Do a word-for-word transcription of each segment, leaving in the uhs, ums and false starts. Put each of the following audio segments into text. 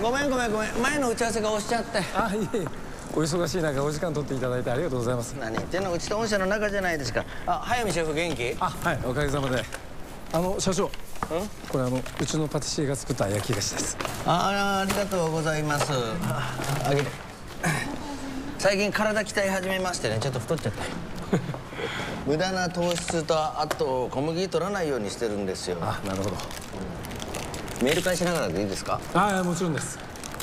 ごめんごめんごめん、前の打ち合わせが押しちゃって。 あ、いえいえ、お忙しい中お時間取っていただいてありがとうございます。 何言ってんの、うちと御社の中じゃないですか。あ、速水シェフ元気？ あ、はい、おかげさまで。あの社長、これあのうちのパティシエが作った焼き菓子です。 ああ、ありがとうございます。あげる。最近体鍛え始めましてね、ちょっと太っちゃった。無駄な糖質とあと小麦取らないようにしてるんですよ。 あ、なるほど。 メール返しながらでいいですか？ ああ、もちろんです。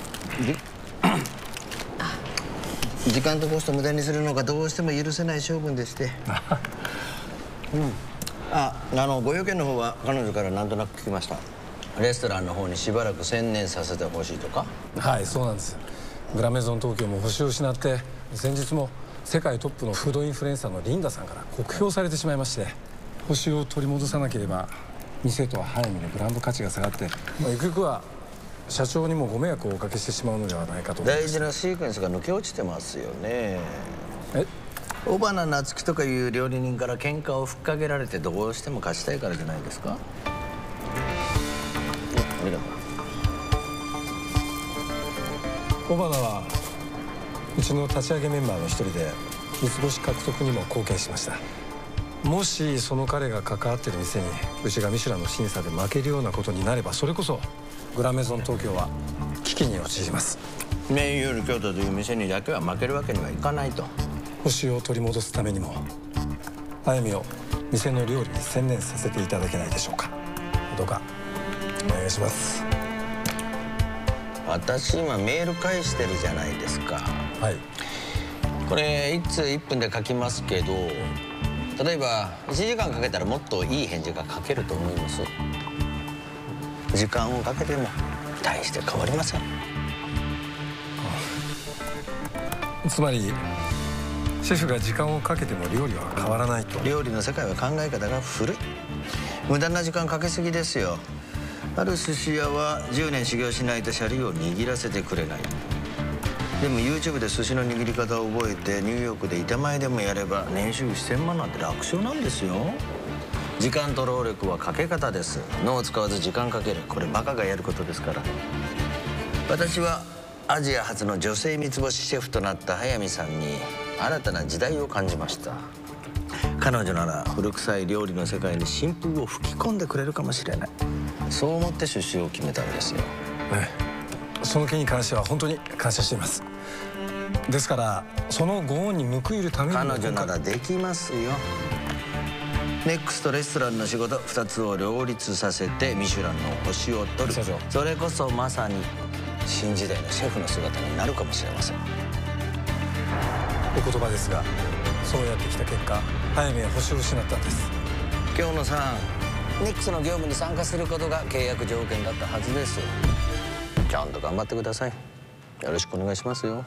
時間とコスト無駄にするのがどうしても許せない性分でして。うん。あ、あのご用件の方は彼女からなんとなく聞きました。レストランの方にしばらく専念させてほしいとか。 はい、そうなんです。グラメゾン東京も星を失って、先日も世界トップのフードインフルエンサーのリンダさんから酷評されてしまいまして、星を取り戻さなければ店とは速水のブランド価値が下がって、まあ、ゆくゆくは社長にもご迷惑をおかけしてしまうのではないかと。 大事なシークエンスが抜け落ちてますよね。 え、 尾花夏樹とかいう料理人から喧嘩をふっかけられてどうしても勝ちたいからじゃないですか？ありがとう。 尾花はうちの立ち上げメンバーの一人で三つ星獲得にも貢献しました。もしその彼が関わってる店にうちがミシュランの審査で負けるようなことになれば、それこそグラメゾン東京は危機に陥ります。 メインユール京都という店にだけは負けるわけにはいかないと。 星を取り戻すためにも速水を店の料理に専念させていただけないでしょうか。どうかお願いします。 私今メール返してるじゃないですか。 はい。 これいっ通いっぷんで書きますけど、例えばいちじかんかけたらもっといい返事が書けると思います。時間をかけても大して変わりません。 つまりシェフが時間をかけても料理は変わらないと。 料理の世界は考え方が古い。無駄な時間かけすぎですよ。ある寿司屋はじゅうねん修行しないとシャリを握らせてくれない。でも ユーチューブ で寿司の握り方を覚えてニューヨークで板前でもやれば年収せんまんなんて楽勝なんですよ。時間と労力はかけ方です。脳を使わず時間かける、これバカがやることですから。私はアジア初の女性三つ星シェフとなった速水さんに新たな時代を感じました。彼女なら古臭い料理の世界に新風を吹き込んでくれるかもしれない。そう思って出資を決めたんですよ。 ええ、その件に関しては本当に感謝しています。ですからそのご恩に報いるために彼女ならできますよ。ネックスとレストランの仕事ふたつを両立させてミシュランの星を取る。それこそまさに新時代のシェフの姿になるかもしれません。 お言葉ですが、そうやってきた結果速水は星を失ったんです。 京野さん、ネックスの業務に参加することが契約条件だったはずです。ちゃんと頑張ってください。よろしくお願いしますよ。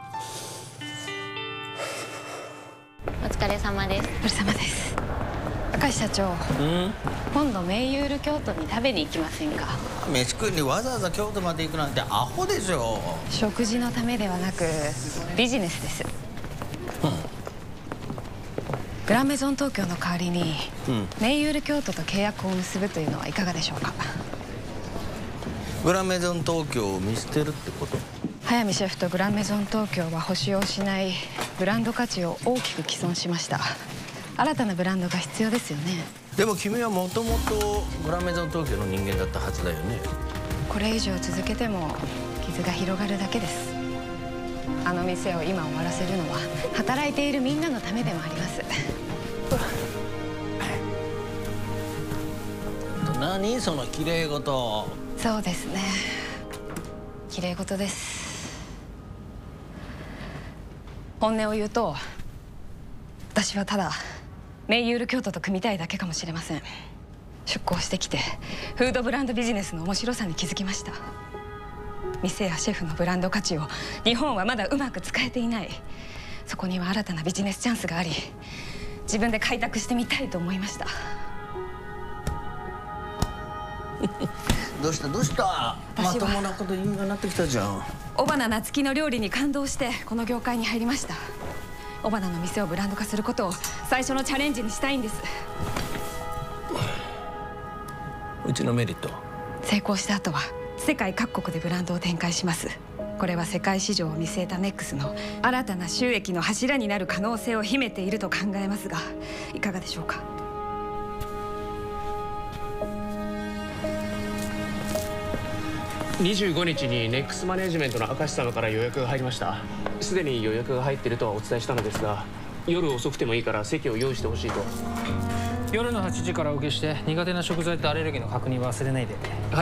お疲れ様です。 お疲れ様です。明石社長、今度メイユール京都に食べに行きませんか？ 飯食いにわざわざ京都まで行くなんてアホでしょ。 食事のためではなくビジネスです。うん、グランメゾン東京の代わりに、うん、メイユール京都と契約を結ぶというのはいかがでしょうか？ グランメゾン東京を見捨てるってこと？ 速水シェフとグランメゾン東京は星を失い、ブランド価値を大きく毀損しました。新たなブランドが必要ですよね。 でも君はもともとグランメゾン東京の人間だったはずだよね。 これ以上続けても傷が広がるだけです。あの店を今終わらせるのは働いているみんなのためでもあります。 何その綺麗事。 そうですね、綺麗事です。本音を言うと、私はただメイユール京都と組みたいだけかもしれません。出向してきてフードブランドビジネスの面白さに気づきました。店やシェフのブランド価値を日本はまだうまく使えていない。そこには新たなビジネスチャンスがあり、自分で開拓してみたいと思いました。 どうしたどうした。まともなこと言うようになってきたじゃん。 尾花夏樹の料理に感動してこの業界に入りました。尾花の店をブランド化することを最初のチャレンジにしたいんです。 うちのメリット、 成功した後は世界各国でブランドを展開します。これは世界市場を見据えたネックスの新たな収益の柱になる可能性を秘めていると考えますが、いかがでしょうか。 にじゅうごにちにネックスマネジメントの明石様から予約が入りました。すでに予約が入っているとはお伝えしたのですが、夜遅くてもいいから席を用意してほしいと。 夜のはちじからお受けして、苦手な食材とアレルギーの確認忘れないで。 はい。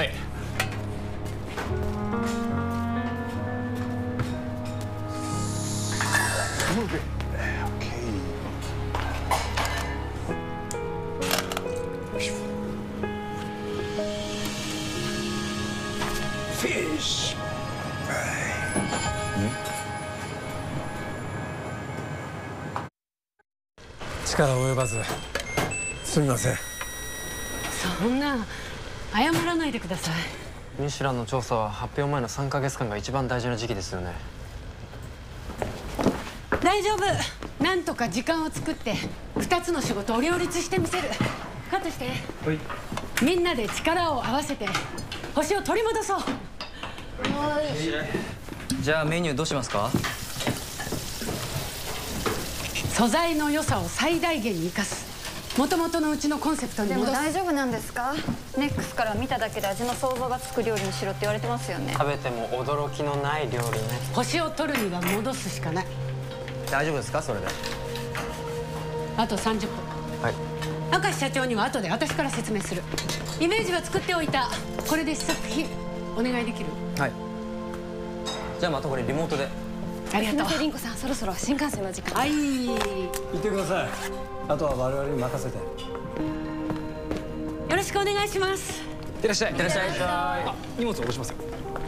力及ばずすみません。 そんな謝らないでください。 ミシュランの調査は発表前のさんかげつかんが一番大事な時期ですよね。 大丈夫、なんとか時間を作ってふたつの仕事を両立してみせる。カットして。はい。みんなで力を合わせて星を取り戻そう。はい。 じゃあメニューどうしますか？ 素材の良さを最大限に生かす。もともとのうちのコンセプトに戻す。 でも大丈夫なんですか？ネックスから見ただけで味の想像がつく料理にしろって言われてますよね。 食べても驚きのない料理ね。 星を取るには戻すしかない。 大丈夫ですかそれで？ あとさんじゅっぷん。 はい。 明石社長には後で私から説明する。イメージは作っておいた。これで試作品お願いできる？ はい。じゃあまたこれリモートで。 ありがとう。 すみません、凛子さん、そろそろ新幹線の時間。 はい。 行ってください。あとは我々に任せて。 よろしくお願いします。 いってらっしゃい。いってらっしゃい。 あ、荷物下ろしますよ。